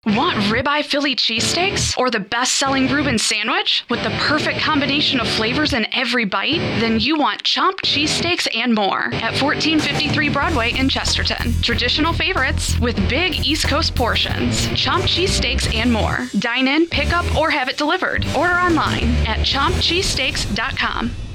Want ribeye Philly cheesesteaks? Or the best-selling Reuben sandwich? With the perfect combination of flavors in every bite? Then you want Chomped cheesesteaks and more at 1453 Broadway in Chesterton. Traditional favorites with big East Coast portions. Chomped cheesesteaks and more. Dine in, pick up, or have it delivered. Order online at chompedcheesesteaks.com.